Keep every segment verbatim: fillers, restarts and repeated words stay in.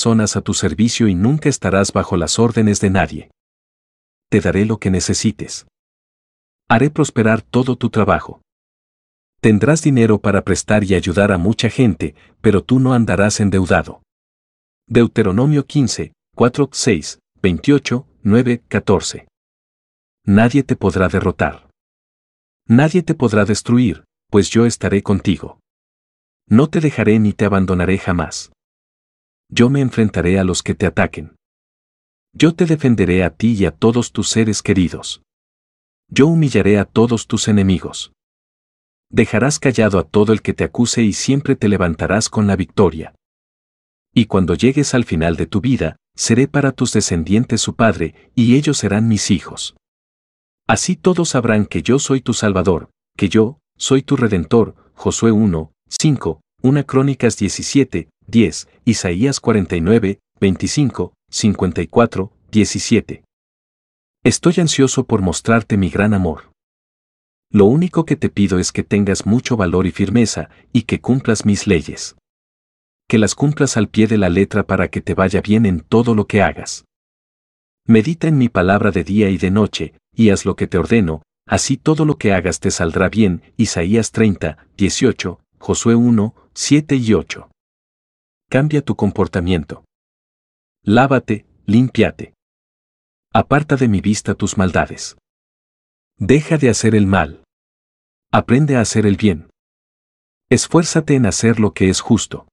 personas a tu servicio y nunca estarás bajo las órdenes de nadie. Te daré lo que necesites. Haré prosperar todo tu trabajo. Tendrás dinero para prestar y ayudar a mucha gente, pero tú no andarás endeudado. Deuteronomio quince, cuatro, seis, veintiocho, nueve, catorce. Nadie te podrá derrotar. Nadie te podrá destruir, pues yo estaré contigo. No te dejaré ni te abandonaré jamás. Yo me enfrentaré a los que te ataquen. Yo te defenderé a ti y a todos tus seres queridos. Yo humillaré a todos tus enemigos. Dejarás callado a todo el que te acuse y siempre te levantarás con la victoria. Y cuando llegues al final de tu vida, seré para tus descendientes su padre, y ellos serán mis hijos. Así todos sabrán que yo soy tu Salvador, que yo soy tu Redentor. Josué uno, cinco, primera Crónicas diecisiete, diez, Isaías cuarenta y nueve, veinticinco, cincuenta y cuatro, diecisiete. Estoy ansioso por mostrarte mi gran amor. Lo único que te pido es que tengas mucho valor y firmeza, y que cumplas mis leyes. Que las cumplas al pie de la letra para que te vaya bien en todo lo que hagas. Medita en mi palabra de día y de noche, y haz lo que te ordeno, así todo lo que hagas te saldrá bien. Isaías treinta, dieciocho, Josué uno, siete y ocho. Cambia tu comportamiento. Lávate, límpiate. Aparta de mi vista tus maldades. Deja de hacer el mal. Aprende a hacer el bien. Esfuérzate en hacer lo que es justo.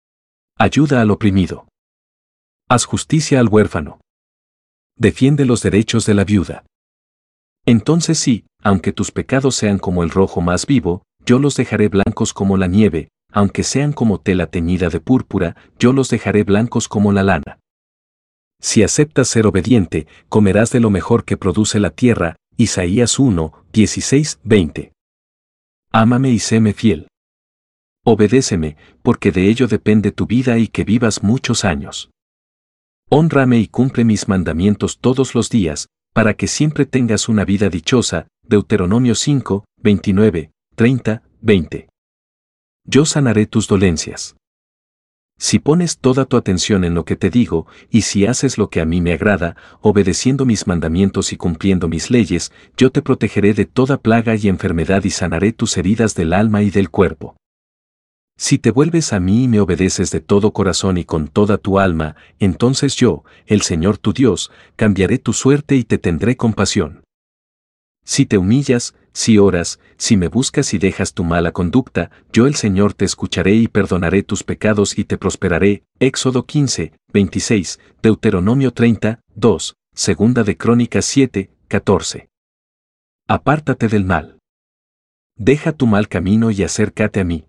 Ayuda al oprimido. Haz justicia al huérfano. Defiende los derechos de la viuda. Entonces sí, aunque tus pecados sean como el rojo más vivo, yo los dejaré blancos como la nieve, aunque sean como tela teñida de púrpura, yo los dejaré blancos como la lana. Si aceptas ser obediente, comerás de lo mejor que produce la tierra. Isaías uno, dieciséis, veinte. Ámame y séme fiel. Obedéceme, porque de ello depende tu vida y que vivas muchos años. Hónrame y cumple mis mandamientos todos los días, para que siempre tengas una vida dichosa. Deuteronomio cinco, veintinueve, treinta, veinte. Yo sanaré tus dolencias. Si pones toda tu atención en lo que te digo, y si haces lo que a mí me agrada, obedeciendo mis mandamientos y cumpliendo mis leyes, yo te protegeré de toda plaga y enfermedad y sanaré tus heridas del alma y del cuerpo. Si te vuelves a mí y me obedeces de todo corazón y con toda tu alma, entonces yo, el Señor tu Dios, cambiaré tu suerte y te tendré compasión. Si te humillas, si oras, si me buscas y dejas tu mala conducta, yo el Señor te escucharé y perdonaré tus pecados y te prosperaré. Éxodo quince, veintiséis, Deuteronomio treinta, dos, Segunda de Crónicas siete, catorce. Apártate del mal. Deja tu mal camino y acércate a mí.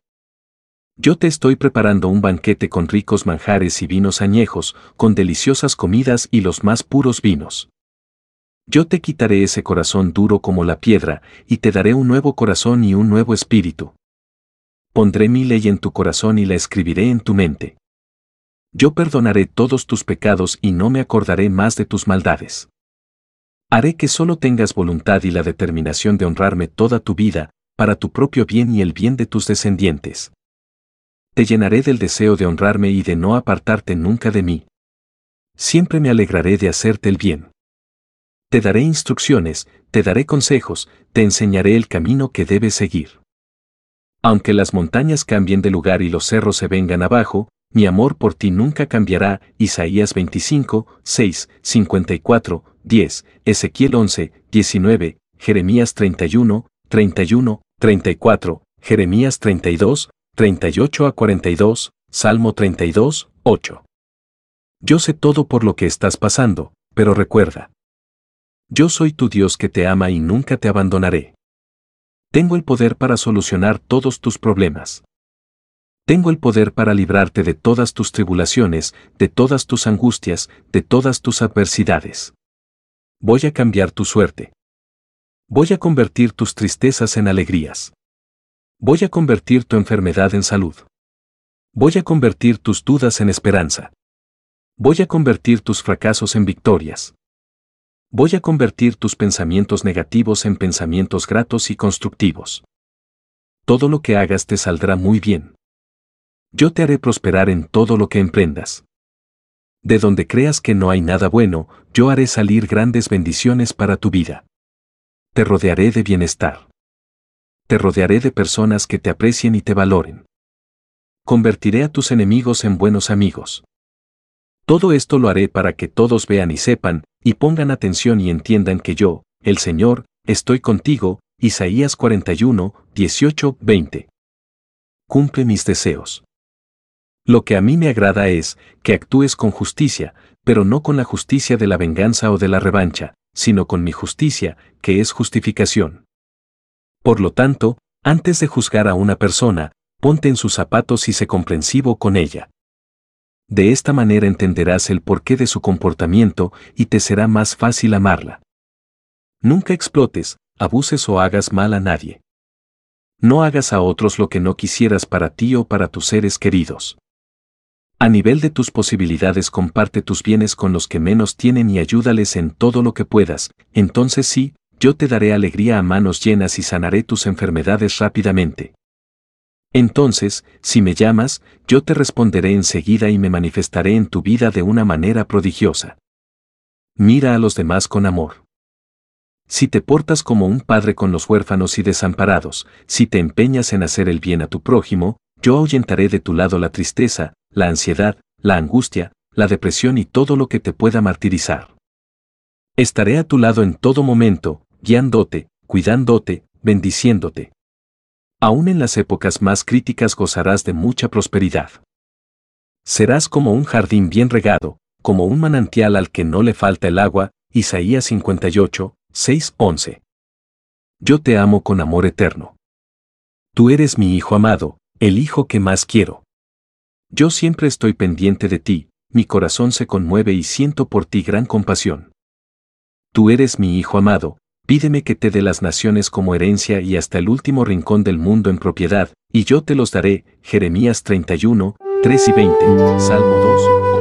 Yo te estoy preparando un banquete con ricos manjares y vinos añejos, con deliciosas comidas y los más puros vinos. Yo te quitaré ese corazón duro como la piedra, y te daré un nuevo corazón y un nuevo espíritu. Pondré mi ley en tu corazón y la escribiré en tu mente. Yo perdonaré todos tus pecados y no me acordaré más de tus maldades. Haré que solo tengas voluntad y la determinación de honrarme toda tu vida, para tu propio bien y el bien de tus descendientes. Te llenaré del deseo de honrarme y de no apartarte nunca de mí. Siempre me alegraré de hacerte el bien. Te daré instrucciones, te daré consejos, te enseñaré el camino que debes seguir. Aunque las montañas cambien de lugar y los cerros se vengan abajo, mi amor por ti nunca cambiará. Isaías veinticinco, seis, cincuenta y cuatro, diez, Ezequiel once, diecinueve, Jeremías treinta y uno, treinta y uno, treinta y cuatro, Jeremías treinta y dos, treinta y ocho a cuarenta y dos, Salmo treinta y dos, ocho. Yo sé todo por lo que estás pasando, pero recuerda. Yo soy tu Dios que te ama y nunca te abandonaré. Tengo el poder para solucionar todos tus problemas. Tengo el poder para librarte de todas tus tribulaciones, de todas tus angustias, de todas tus adversidades. Voy a cambiar tu suerte. Voy a convertir tus tristezas en alegrías. Voy a convertir tu enfermedad en salud. Voy a convertir tus dudas en esperanza. Voy a convertir tus fracasos en victorias. Voy a convertir tus pensamientos negativos en pensamientos gratos y constructivos. Todo lo que hagas te saldrá muy bien. Yo te haré prosperar en todo lo que emprendas. De donde creas que no hay nada bueno, yo haré salir grandes bendiciones para tu vida. Te rodearé de bienestar. Te rodearé de personas que te aprecien y te valoren. Convertiré a tus enemigos en buenos amigos. Todo esto lo haré para que todos vean y sepan, y pongan atención y entiendan que yo, el Señor, estoy contigo. Isaías cuarenta y uno, dieciocho, veinte. Cumple mis deseos. Lo que a mí me agrada es que actúes con justicia, pero no con la justicia de la venganza o de la revancha, sino con mi justicia, que es justificación. Por lo tanto, antes de juzgar a una persona, ponte en sus zapatos y sé comprensivo con ella. De esta manera entenderás el porqué de su comportamiento y te será más fácil amarla. Nunca explotes, abuses o hagas mal a nadie. No hagas a otros lo que no quisieras para ti o para tus seres queridos. A nivel de tus posibilidades, comparte tus bienes con los que menos tienen y ayúdales en todo lo que puedas, entonces sí, yo te daré alegría a manos llenas y sanaré tus enfermedades rápidamente. Entonces, si me llamas, yo te responderé enseguida y me manifestaré en tu vida de una manera prodigiosa. Mira a los demás con amor. Si te portas como un padre con los huérfanos y desamparados, si te empeñas en hacer el bien a tu prójimo, yo ahuyentaré de tu lado la tristeza, la ansiedad, la angustia, la depresión y todo lo que te pueda martirizar. Estaré a tu lado en todo momento, guiándote, cuidándote, bendiciéndote. Aún en las épocas más críticas gozarás de mucha prosperidad. Serás como un jardín bien regado, como un manantial al que no le falta el agua. Isaías cincuenta y ocho, seis, once. Yo te amo con amor eterno. Tú eres mi hijo amado, el hijo que más quiero. Yo siempre estoy pendiente de ti, mi corazón se conmueve y siento por ti gran compasión. Tú eres mi hijo amado, pídeme que te dé las naciones como herencia y hasta el último rincón del mundo en propiedad, y yo te los daré. Jeremías treinta y uno, tres y veinte, Salmo dos,